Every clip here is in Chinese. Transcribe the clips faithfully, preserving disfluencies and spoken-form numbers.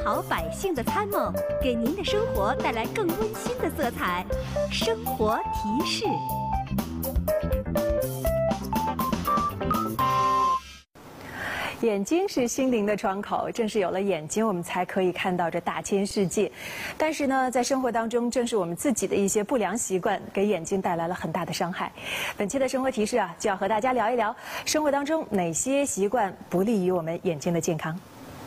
好百姓的参谋，给您的生活带来更温馨的色彩。生活提示。 眼睛是心灵的窗口，正是有了眼睛，我们才可以看到这大千世界。但是呢，在生活当中，正是我们自己的一些不良习惯，给眼睛带来了很大的伤害。本期的生活提示啊，就要和大家聊一聊生活当中哪些习惯不利于我们眼睛的健康。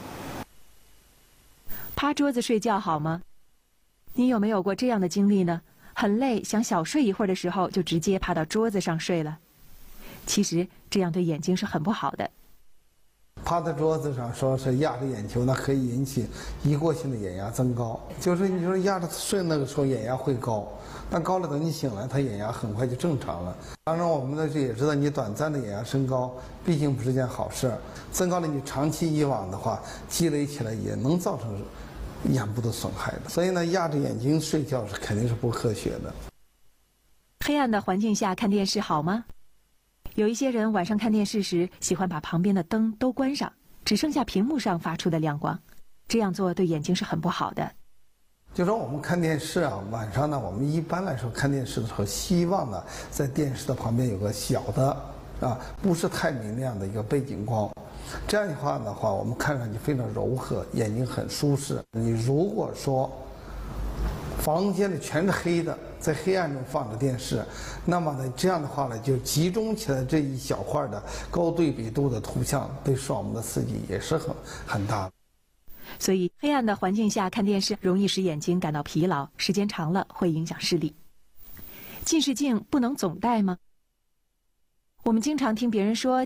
趴桌子睡觉好吗？你有没有过这样的经历呢？很累，想小睡一会儿的时候，就直接趴到桌子上睡了。其实这样对眼睛是很不好的。 趴在桌子上，说是压着眼球，那可以引起一过性的眼压增高。就是你说压着睡那个时候眼压会高，但高了等你醒来，它眼压很快就正常了。当然，我们呢也知道，你短暂的眼压升高，毕竟不是件好事。增高了你长期以往的话，积累起来也能造成眼部的损害的。所以呢，压着眼睛睡觉是肯定是不科学的。 黑暗的环境下看电视好吗？有一些人晚上看电视时，喜欢把旁边的灯都关上，只剩下屏幕上发出的亮光，这样做对眼睛是很不好的。 就说我们看电视啊，晚上呢，我们一般来说看电视的时候，希望呢在电视的旁边有个小的啊，不是太明亮的一个背景光，这样的话的话，我们看上去非常柔和，眼睛很舒适。你如果说房间里全是黑的，在黑暗中放着电视，那么呢，这样的话呢，就集中起来这一小块的高对比度的图像，对视网膜的刺激也是很很大的。 所以，黑暗的环境下看电视容易使眼睛感到疲劳，时间长了会影响视力。近视镜不能总戴吗？我们经常听别人说